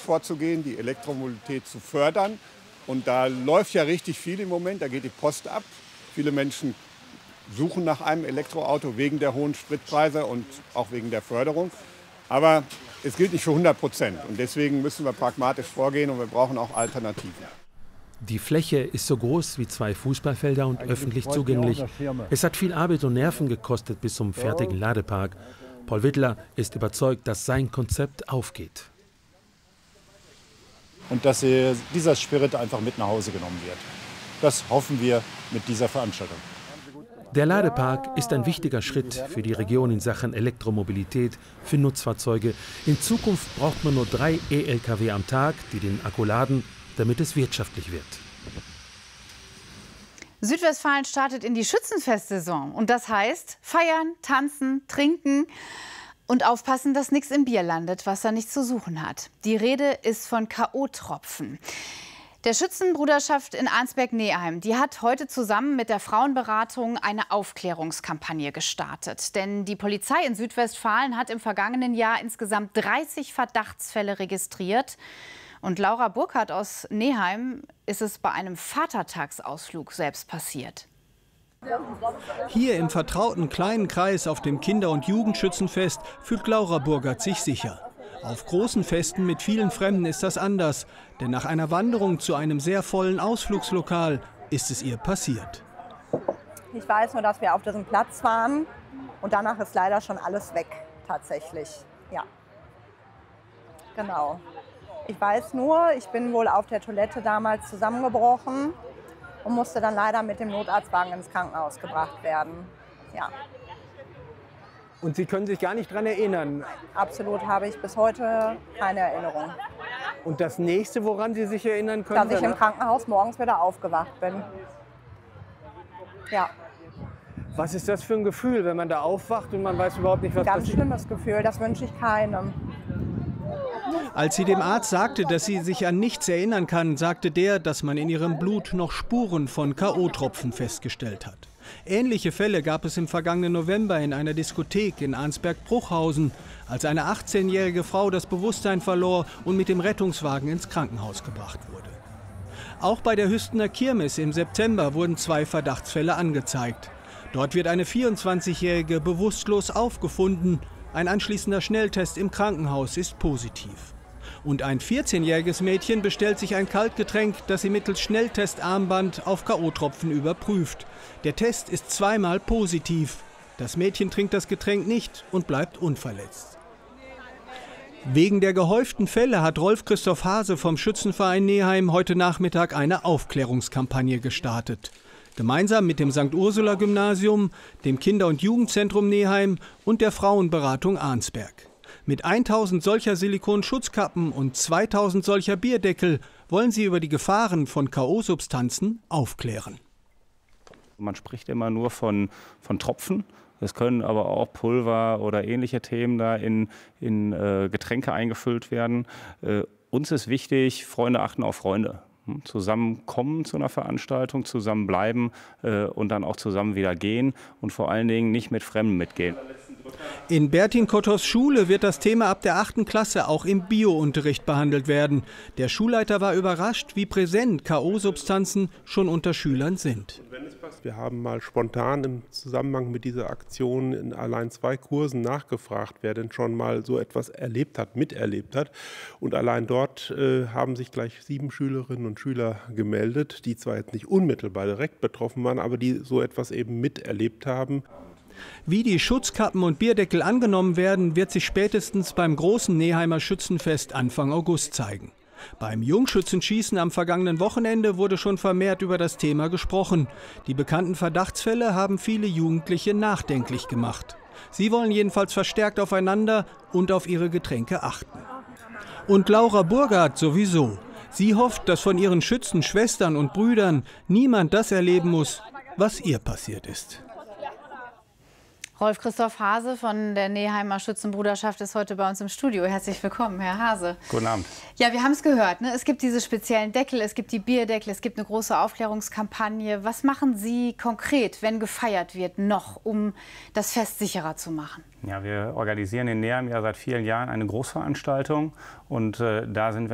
vorzugehen, die Elektromobilität zu fördern. Und da läuft ja richtig viel im Moment, da geht die Post ab. Viele Menschen suchen nach einem Elektroauto wegen der hohen Spritpreise und auch wegen der Förderung. Aber es gilt nicht für 100%. Und deswegen müssen wir pragmatisch vorgehen und wir brauchen auch Alternativen. Die Fläche ist so groß wie 2 Fußballfelder und öffentlich zugänglich. Es hat viel Arbeit und Nerven gekostet bis zum fertigen Ladepark. Paul Wittler ist überzeugt, dass sein Konzept aufgeht. Und dass dieser Spirit einfach mit nach Hause genommen wird. Das hoffen wir mit dieser Veranstaltung. Der Ladepark ist ein wichtiger Schritt für die Region in Sachen Elektromobilität für Nutzfahrzeuge. In Zukunft braucht man nur 3 E-Lkw am Tag, die den Akku laden, damit es wirtschaftlich wird. Südwestfalen startet in die Schützenfestsaison. Und das heißt feiern, tanzen, trinken und aufpassen, dass nichts im Bier landet, was da nichts zu suchen hat. Die Rede ist von K.O.-Tropfen. Der Schützenbruderschaft in Arnsberg-Neheim, die hat heute zusammen mit der Frauenberatung eine Aufklärungskampagne gestartet. Denn die Polizei in Südwestfalen hat im vergangenen Jahr insgesamt 30 Verdachtsfälle registriert. Und Laura Burkhardt aus Neheim ist es bei einem Vatertagsausflug selbst passiert. Hier im vertrauten kleinen Kreis auf dem Kinder- und Jugendschützenfest fühlt Laura Burkhardt sich sicher. Auf großen Festen mit vielen Fremden ist das anders, denn nach einer Wanderung zu einem sehr vollen Ausflugslokal ist es ihr passiert. Ich weiß nur, dass wir auf diesem Platz waren und danach ist leider schon alles weg, tatsächlich. Ja, genau. Ich weiß nur, ich bin wohl auf der Toilette damals zusammengebrochen und musste dann leider mit dem Notarztwagen ins Krankenhaus gebracht werden. Ja. Und Sie können sich gar nicht daran erinnern? Absolut habe ich bis heute keine Erinnerung. Und das nächste, woran Sie sich erinnern können? Dass ich im Krankenhaus morgens wieder aufgewacht bin. Ja. Was ist das für ein Gefühl, wenn man da aufwacht und man weiß überhaupt nicht, was passiert? Ganz schlimmes Gefühl, das wünsche ich keinem. Als sie dem Arzt sagte, dass sie sich an nichts erinnern kann, sagte der, dass man in ihrem Blut noch Spuren von K.O.-Tropfen festgestellt hat. Ähnliche Fälle gab es im vergangenen November in einer Diskothek in Arnsberg-Bruchhausen, als eine 18-jährige Frau das Bewusstsein verlor und mit dem Rettungswagen ins Krankenhaus gebracht wurde. Auch bei der Hüstener Kirmes im September wurden 2 Verdachtsfälle angezeigt. Dort wird eine 24-jährige bewusstlos aufgefunden. Ein anschließender Schnelltest im Krankenhaus ist positiv. Und ein 14-jähriges Mädchen bestellt sich ein Kaltgetränk, das sie mittels Schnelltestarmband auf K.O.-Tropfen überprüft. Der Test ist 2-mal positiv. Das Mädchen trinkt das Getränk nicht und bleibt unverletzt. Wegen der gehäuften Fälle hat Rolf-Christoph Hase vom Schützenverein Neheim heute Nachmittag eine Aufklärungskampagne gestartet. Gemeinsam mit dem St. Ursula-Gymnasium, dem Kinder- und Jugendzentrum Neheim und der Frauenberatung Arnsberg. Mit 1000 solcher Silikonschutzkappen und 2000 solcher Bierdeckel wollen sie über die Gefahren von K.O.-Substanzen aufklären. Man spricht immer nur von Tropfen. Es können aber auch Pulver oder ähnliche Themen da in Getränke eingefüllt werden. Uns ist wichtig, Freunde achten auf Freunde. Zusammenkommen zu einer Veranstaltung, zusammenbleiben und dann auch zusammen wieder gehen und vor allen Dingen nicht mit Fremden mitgehen. In Bertin Kottos Schule wird das Thema ab der 8. Klasse auch im Bio-Unterricht behandelt werden. Der Schulleiter war überrascht, wie präsent K.O.-Substanzen schon unter Schülern sind. Wir haben mal spontan im Zusammenhang mit dieser Aktion in allein 2 Kursen nachgefragt, wer denn schon mal so etwas erlebt hat, miterlebt hat. Und allein dort haben sich gleich 7 Schülerinnen und Schüler gemeldet, die zwar jetzt nicht unmittelbar direkt betroffen waren, aber die so etwas eben miterlebt haben. Wie die Schutzkappen und Bierdeckel angenommen werden, wird sich spätestens beim großen Neheimer Schützenfest Anfang August zeigen. Beim Jungschützenschießen am vergangenen Wochenende wurde schon vermehrt über das Thema gesprochen. Die bekannten Verdachtsfälle haben viele Jugendliche nachdenklich gemacht. Sie wollen jedenfalls verstärkt aufeinander und auf ihre Getränke achten. Und Laura Burkhardt sowieso. Sie hofft, dass von ihren Schützenschwestern und Brüdern niemand das erleben muss, was ihr passiert ist. Rolf-Christoph Hase von der Neheimer Schützenbruderschaft ist heute bei uns im Studio. Herzlich willkommen, Herr Hase. Guten Abend. Ja, wir haben es gehört, ne? Es gibt diese speziellen Deckel, es gibt die Bierdeckel, es gibt eine große Aufklärungskampagne. Was machen Sie konkret, wenn gefeiert wird, noch, um das Fest sicherer zu machen? Ja, wir organisieren in Neheim ja seit vielen Jahren eine Großveranstaltung und da sind wir